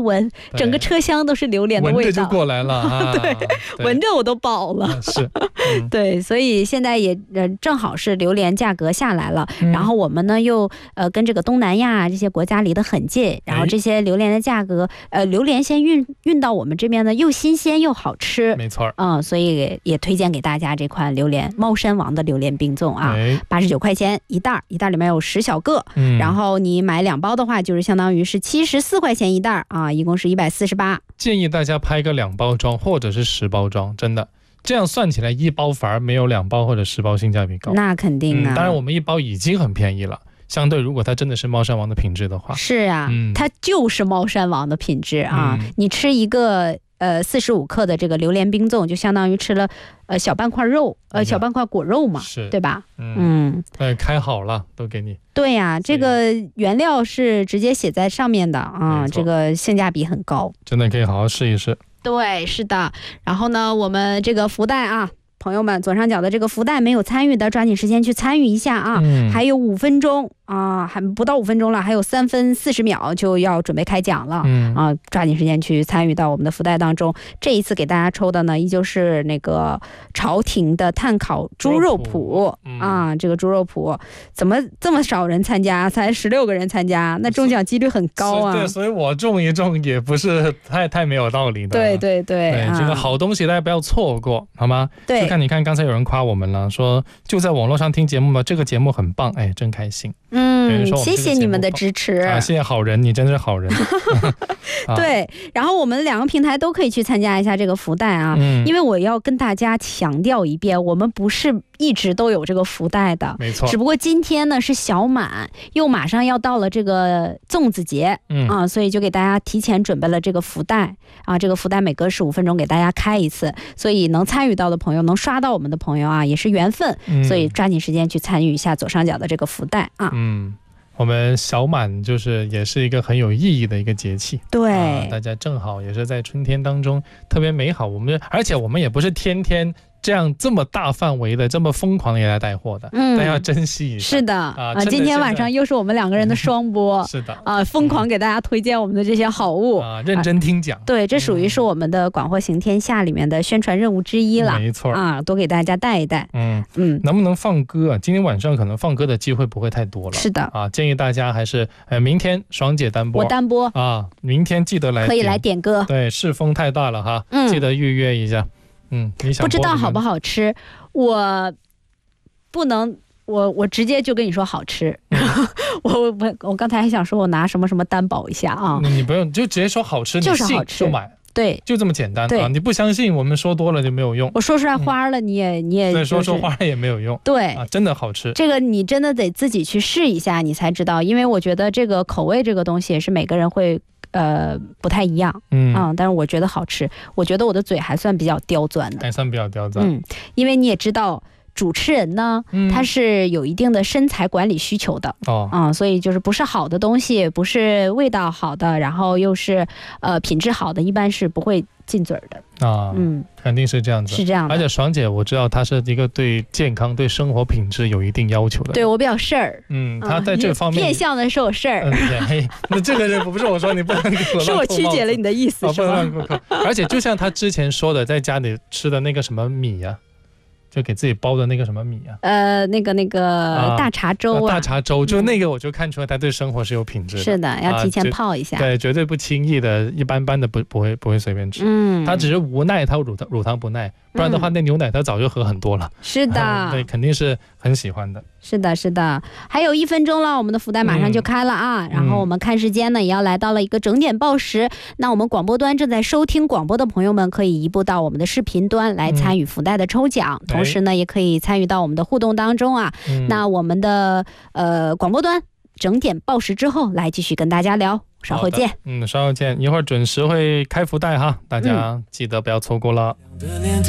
闻，整个车厢都是榴莲的味道， 闻着就过来了啊。 对，闻着我都饱了。 是， 对，所以现在也正好是榴莲价格下来了，然后我们呢又跟这个东南亚这些国家离得很近，然后这些榴莲的价格，榴莲先运到我们这边呢，又新鲜又好吃， 没错。 所以也推荐给大家这款榴莲，猫山王的榴莲冰粽啊，89块钱一袋，一袋里面有10小个，然后你买2包的话，就是相当于是74块钱一袋啊，一共是148。 建议大家拍个2包装或者是10包装，真的。这样算起来1包反而没有2包或者10包性价比高。 那肯定啊， 当然我们1包已经很便宜了，相对如果它真的是猫山王的品质的话。 是啊，它就是猫山王的品质啊。你吃一个45克的这个榴莲冰粽，就相当于吃了小半块肉，小半块果肉嘛，对吧？ 开好了都给你。 对呀，这个原料是直接写在上面的啊，这个性价比很高， 真的可以好好试一试。 对，是的。然后呢，我们这个福袋啊，朋友们，左上角的这个福袋没有参与的，抓紧时间去参与一下啊！还有5分钟啊，还不到5分钟了，还有3分40秒就要准备开奖了啊！抓紧时间去参与到我们的福袋当中。这一次给大家抽的呢，依旧是那个朝廷的炭烤猪肉脯啊！这个猪肉脯怎么这么少人参加？才16个人参加，那中奖几率很高啊！ 对，所以我中一中也不是太没有道理的。 对， 这个好东西大家不要错过，好吗？ 对， 你看刚才有人夸我们了，说就在网络上听节目吧，这个节目很棒，哎，真开心。 谢谢你们的支持啊！谢谢好人，你真是好人。 对，然后我们2个平台都可以去参加一下这个福袋啊，因为我要跟大家强调一遍，我们不是一直都有这个福袋的， 没错。 只不过今天呢是小满，又马上要到了这个粽子节，所以就给大家提前准备了这个福袋啊，这个福袋每隔15分钟给大家开一次，所以能参与到的朋友，能刷到我们的朋友啊，也是缘分，所以抓紧时间去参与一下左上角的这个福袋啊。 我们小满就是也是一个很有意义的一个节气， 对， 大家正好也是在春天当中特别美好。而且我们也不是天天这么大范围的这么疯狂的给大家带货的，大家要珍惜一下。 是的今天晚上又是我们2个人的双播是的疯狂给大家推荐我们的这些好物认真听讲对，这属于是我们的广货行天下里面的宣传任务之一了， 没错多给大家带一带。 能不能放歌今天晚上可能放歌的机会不会太多了， 是的建议大家还是明天爽姐单播， 我单播明天记得可以来点歌， 对，世风太大了哈，记得预约一下。你想不知道好不好吃，我不能，我直接就跟你说好吃。我刚才还想说我拿什么什么担保一下啊， 你不用，就直接说好吃， 就是好吃就买， 对， 就这么简单啊！你不相信，我们说多了就没有用。 我说出来花了，你也对，说花了也没有用。 对真的好吃。这个你真的得自己去试一下，你才知道，因为我觉得这个口味这个东西也是每个人会。不太一样，但是我觉得好吃，我觉得我的嘴还算比较刁钻的， 还算比较刁钻， 因为你也知道，主持人呢，他是有一定的身材管理需求的，所以就是不是好的东西，不是味道好的，然后又是品质好的，一般是不会进嘴的肯定是这样子， 是这样的。 而且爽姐我知道她是一个对健康对生活品质有一定要求的， 对我比较事儿， 她在这方面变相的说我事儿， 那这个人不是我说你不能是我曲解了你的意思， 是吧？而且就像她之前说的，在家里吃的那个什么米呀，就给自己包的那个什么米啊？ 那个大碴粥大碴粥，就那个我就看出来他对生活是有品质的。 是的，要提前泡一下。 对，绝对不轻易的，一般般的不会随便吃。他只是无奈，他乳糖不耐，不然的话那牛奶他早就喝很多了。 是的， 对，肯定是很喜欢的。 是的，是的，还有1分钟了，我们的福袋马上就开了啊！然后我们看时间呢，也要来到了一个整点报时。那我们广播端正在收听广播的朋友们，可以移步到我们的视频端来参与福袋的抽奖，同时呢，也可以参与到我们的互动当中啊。那我们的广播端整点报时之后，来继续跟大家聊，稍后见。 稍后见，一会儿准时会开福袋哈，大家记得不要错过了。